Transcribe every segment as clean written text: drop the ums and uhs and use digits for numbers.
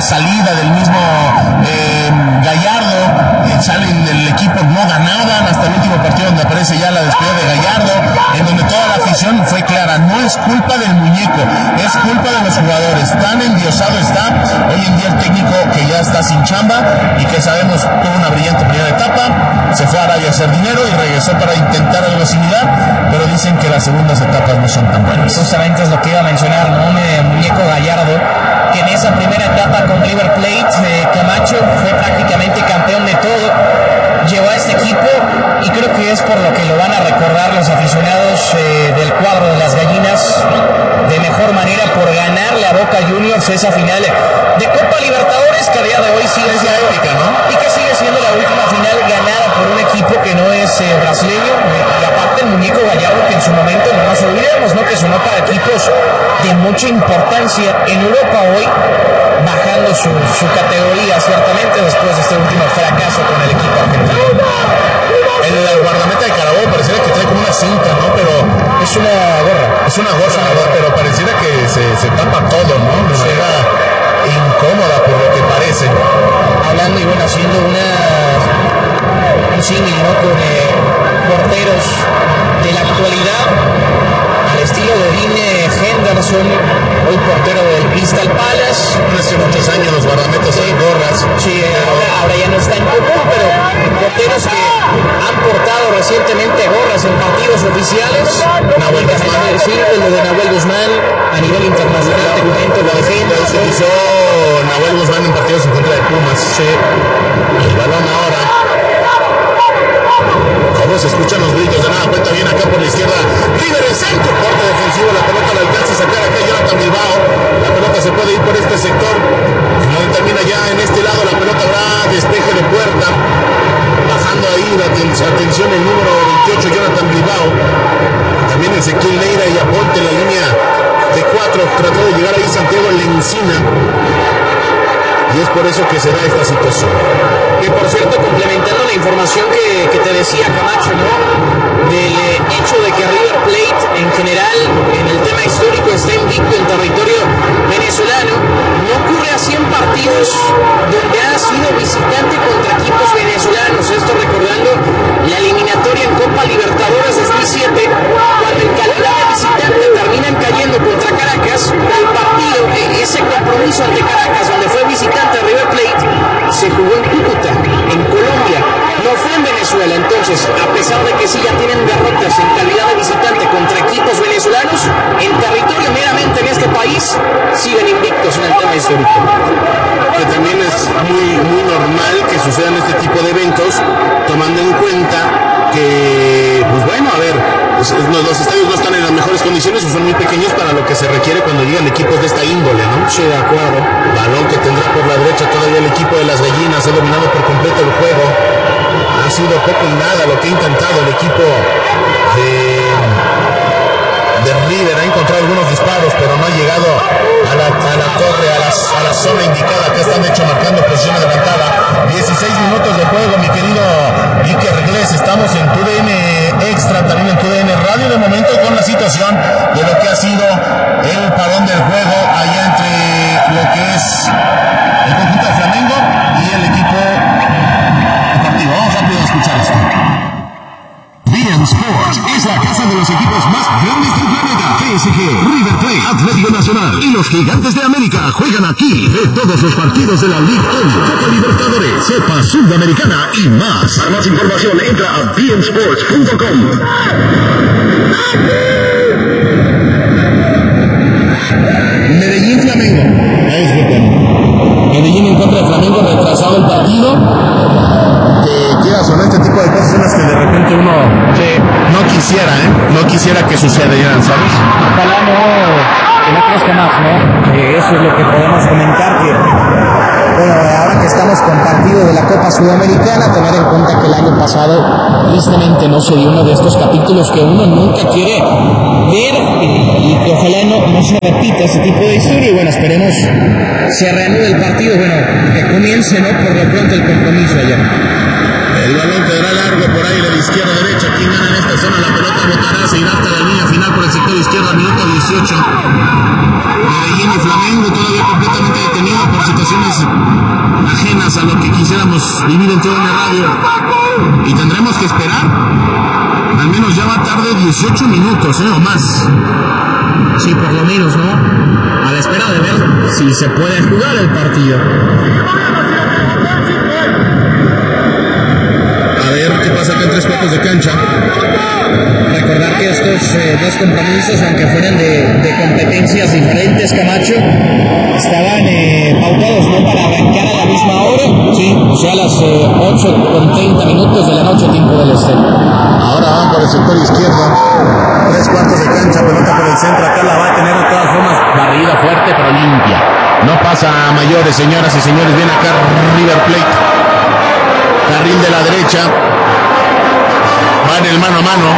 salida del mismo Gallardo, salen del equipo, no ganaban hasta el último partido donde aparece ya la despedida de Gallardo, en donde toda la afición fue clara, no es culpa del muñeco, es culpa de los jugadores, tan endiosado está hoy en día el técnico que ya está sin chamba y que sabemos tuvo una brillante primera etapa, se fue a Arabia a hacer dinero y regresó para intentar algo similar, pero dicen que las segundas etapas no son tan buenas. Justamente es lo que iba a mencionar, ¿no? Muñeco Gallardo, que en esa primera etapa con River Plate, Camacho fue prácticamente campeón de todo, llevó a este equipo y creo que es por lo que lo van a recordar los aficionados del cuadro de las Gallinas de mejor manera, por ganarle a Boca Juniors esa final de Copa Libertadores que a día de hoy sigue siendo épica, ¿no? Y que sigue siendo la última final ganada por un equipo que no es brasileño, y aparte el muñeco Gallardo, que en su momento no nos olvidemos, ¿no? Que sonó para equipos de mucha importancia en Europa hoy, bajando su categoría ciertamente después de este último fracaso con el equipo argentino. El guardameta de Carabobo pareciera que trae como una cinta, ¿no? Pero es una gorra. Es una gorra, pero pareciera que se tapa todo, ¿no? De manera incómoda por lo que parece. Hablando y bueno, haciendo un símil, ¿no? Con porteros de la actualidad, al estilo de Dean Henderson, hoy portero del Crystal Palace. Hace muchos años los guardametas son gorras. Sí, ahora ya no está en común, pero porteros que han portado recientemente gorras en partidos oficiales. Nahuel Guzmán. Sí, el de Nahuel Guzmán a nivel internacional, te comento, la defensa. Se utilizó Nahuel Guzmán en partidos en contra de Pumas. Sí. El balón ahora. ¿Cómo se escuchan los gritos? De nada cuenta bien acá por la izquierda. River en centro, corte defensivo, la pelota la alcanza a sacar acá Jonathan Bilbao. La pelota se puede ir por este sector. No termina ya en este lado, la pelota habrá despeje de puerta. Bajando ahí la atención el número 28, Jonathan Bilbao. También Ezequiel Neira y Aponte en la línea de 4. Trató de llegar ahí Santiago Lencina. Y es por eso que se da esta situación. Que por cierto, complementando la información que te decía Camacho, ¿no? Del hecho de que River Plate en general, en el tema histórico, está invicto en territorio venezolano, no ocurre así en partidos donde ha sido visitante contra equipos venezolanos. Esto recordando la eliminatoria en Copa Libertadores 2007, cuando en calidad de visitante terminan cayendo contra Caracas. El partido, ese compromiso ante Caracas, donde fue visitante River Plate, se jugó en Cúcuta, en Colombia, no fue en Venezuela. Entonces, a pesar de que sí ya tienen derrotas en calidad de visitante contra equipos venezolanos, en territorio meramente en este país siguen invictos en el tema histórico. Que también es muy normal que sucedan este tipo de eventos, tomando en cuenta que, pues bueno, a ver, los estadios no están en las mejores condiciones o son muy pequeños para lo que se requiere cuando llegan equipos de esta índole, ¿no? Sí, de acuerdo. Balón que tendrá por la derecha todavía el equipo de las Gallinas, ha dominado por completo el juego. Ha sido poco y nada lo que ha intentado el equipo de River. Ha encontrado algunos disparos, pero no ha llegado a la torre, a la zona indicada. Acá están de hecho marcando posición adelantada. 16 minutos de juego, mi querido Iker Reglés. Estamos en TUDN Extra, también en TUDN Radio, de momento con la situación de lo que ha sido el parón del juego allá entre lo que es el conjunto de Flamengo y el equipo deportivo. Vamos rápido a escuchar esto. beIN Sports es la casa de los equipos más grandes del planeta. PSG, River Plate, Atlético Nacional y los Gigantes de América juegan aquí. Ve todos los partidos de la Liga 1, Copa Libertadores, Copa Sudamericana y más. Para más información entra a beINSports.com. Medellín Flamengo. Medellín en contra de Flamengo, retrasado el partido. Que quieras o no, este tipo de cosas son las que de repente uno no quisiera que sucedieran, ¿sabes? Ojalá que no crezca más, ¿no? Eso es lo que podemos comentar, que bueno, ahora que estamos con partido de la Copa Sudamericana, tener en cuenta que el año pasado tristemente no se dio uno de estos capítulos que uno nunca quiere ver y que ojalá no se repita ese tipo de historia. Y bueno, esperemos se reanude el partido, bueno, que comience, ¿no? Por lo pronto el compromiso allá. El balón quedará largo por ahí de la izquierda a derecha. Quien gana en esta zona la pelota botará, se irá hasta la línea final por el sector izquierdo al minuto 18. Medellín y Flamengo todavía completamente detenido por situaciones ajenas a lo que quisiéramos vivir en TUDN Radio. Y tendremos que esperar. Al menos ya va tarde 18 minutos, o más. Sí, por lo menos, ¿no? A la espera de ver si se puede jugar el partido. A ver qué pasa acá en 3/4 de cancha. Recordar que estos dos compromisos, aunque fueran de competencias diferentes, Camacho, estaban pautados, ¿no?, para arrancar a la misma hora. Sí, o sea, a las 8:30 de la noche, tiempo del este. Ahora van por el sector izquierdo. 3/4 de cancha, pelota por el centro. Acá la va a tener de todas formas barrida fuerte, pero limpia. No pasa a mayores, señoras y señores. Viene acá River Plate. Carril de la derecha. Va en el mano a mano.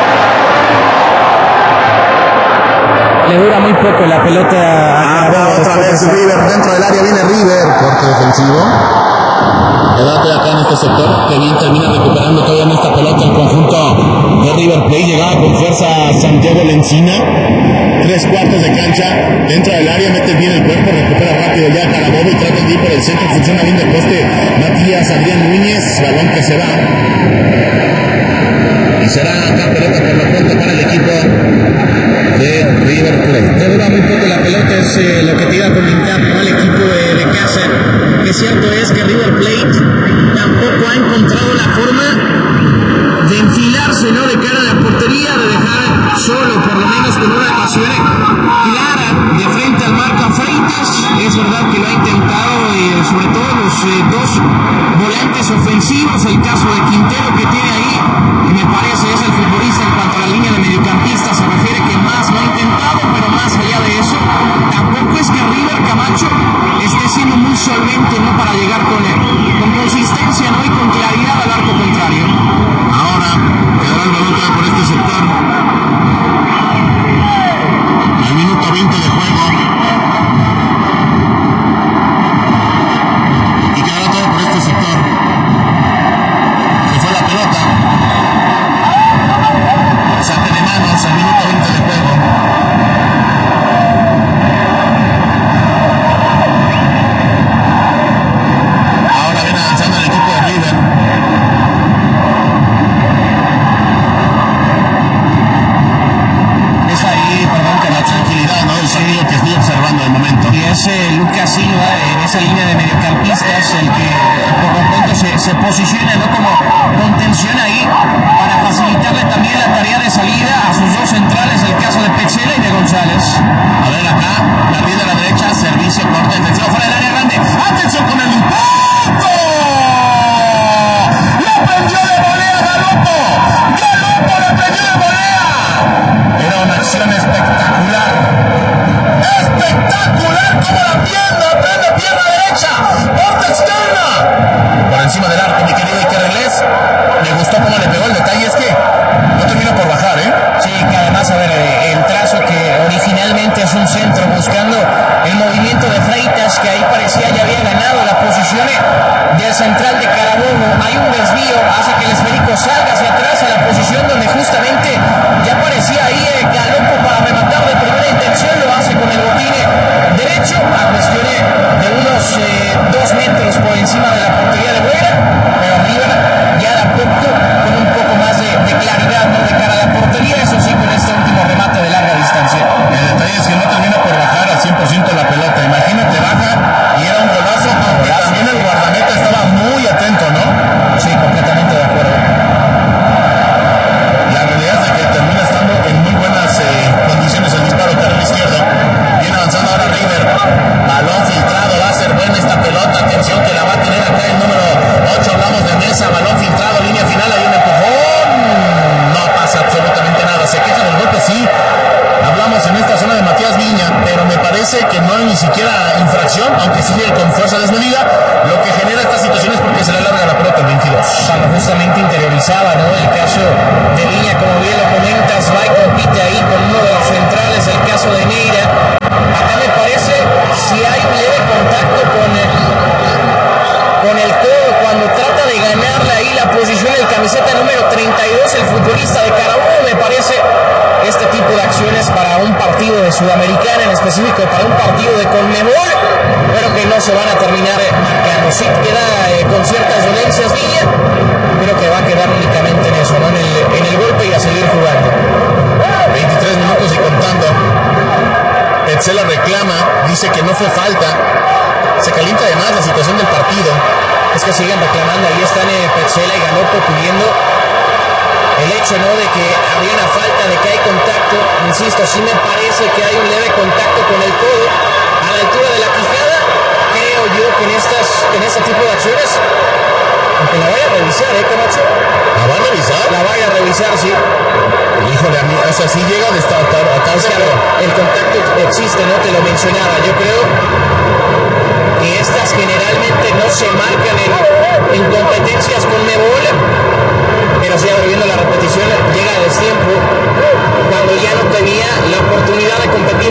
Le dura muy poco la pelota. Otra vez River dentro del área. Viene River. Corte defensivo. Debate acá en este sector. Que bien termina recuperando todavía en esta pelota el conjunto de River Plate. Llegaba con fuerza Santiago Lencina. 3/4 de cancha. Dentro del área mete bien el cuerpo. Recupera rápido ya Carabobo y trata de ir por el centro. Funciona bien el poste Matías Adrián Núñez. Balón que se va. Y será acá pelota por lo pronto para el equipo de River Plate. Le dura muy poco la pelota, es lo que te iba a comentar, ¿no?, al equipo de casa. Que cierto es que River Plate tampoco ha encontrado la forma de enfilarse, ¿no?, de cara a la portería, de dejar solo, por lo menos con una ocasión clara de frente al marco a Freitas. Es verdad que lo ha intentado, sobre todo los dos volantes ofensivos, el caso de Quintero que tiene ahí, y me parece es el futbolista en cuanto a la línea de mediocampistas se refiere que más lo ha intentado, pero más allá de eso, tampoco es que River, Camacho, esté siendo muy solvente, ¿no?, para llegar con consistencia, ¿no?, y con claridad al arco contrario. Ahora quedará el balón por este sector. Al minuto 20 de juego. Y quedará todo por este sector. Se fue la pelota. Saque de manos al minuto 20 de juego. Ahora viene avanzando el equipo de River. Es ahí, perdón, que la Tranquilidad, ¿no? El sonido que estoy observando de momento. y es Lucas Silva en esa línea de mediocampistas el que por lo pronto se posiciona, ¿no?, como contención ahí para facilitarle también la tarea de salida a sus dos centrales, el caso de Petzela y de González. A ver acá, la ría de la derecha, servicio, corte defensivo, fuera del área grande. ¡Atención con el impacto! ¡Lo prendió de volea, Galopo! ¡Galopo lo prendió de volea! Era una acción espectacular. ¡Espectacular! Como la pierna, prende pierna derecha, porta externa. Por encima del arco, mi querido Iker Reglés. Me gustó cómo le pegó. El detalle es que no termina por bajar, ¿eh? Sí, que además, a ver, el trazo que originalmente es un centro buscando el movimiento de Freitas, que ahí parecía ya había ganado la posición del central de Carabobo. Hay un desvío, hace que el esférico salga hacia atrás a la posición donde justamente ya parecía ahí Galopo para rematar de primera intención. Lo hace con el botín derecho a cuestión de unos 2 metros por encima de la portería de Buera, pero River ya da poco con un poco más de claridad, ¿no?, de cara a la portería, eso sí, con este último remate de larga distancia. El detalle es que no termina por bajar al 100% la pelota. Imagínate, baja y era un golazo, aunque también el guardameta estaba muy atento, ¿no? Sí, completamente de acuerdo. La realidad es de que termina estando en muy buenas condiciones el disparo carril izquierdo. Viene avanzando ahora River. Balón filtrado, va a ser buena esta pelota. Atención que la va a tener acá el número 8. Hablamos de Mesa, balón filtrado, línea final, hay un empujón. No pasa absolutamente nada. Se queja del golpe, sí. Hablamos en esta zona de Matías Viña, pero me parece que no hay ni siquiera infracción, aunque sigue con fuerza desmedida. Lo que genera estas situaciones porque se le alarga la pelota el 22. Cuando justamente interiorizaba, ¿no?, el caso de Viña, como bien lo comentas, va y compite ahí con uno de los centrales, el caso de Neira. Acá me parece, si hay un leve contacto con el codo, cuando trata de ganarle ahí la Sudamericana, en específico para un partido de Conmebol, pero que no se van a terminar marcando. Sí queda con ciertas dolencias Villa, pero que va a quedar únicamente en eso, ¿no? en el golpe y a seguir jugando. 23 minutos y contando. Petzela reclama, dice que no fue falta. Se calienta además la situación del partido. Es que siguen reclamando, ahí están Petzela y Galopo pidiendo el hecho, ¿no?, de que había una falta, de que hay contacto. Insisto, sí me parece que hay un leve contacto con el codo a la altura de la quijada. Creo yo que en este tipo de acciones, aunque la vaya a revisar, Camacho. ¿La va a revisar? La vaya a revisar, sí. Híjole, a mí, o sea, sí llega de estar acá. Es que, el contacto existe, ¿no? Te lo mencionaba. Yo creo que estas generalmente no se marcan en competencias con Conmebol, pero si viendo la repetición llega a destiempo cuando ya no tenía la oportunidad de competir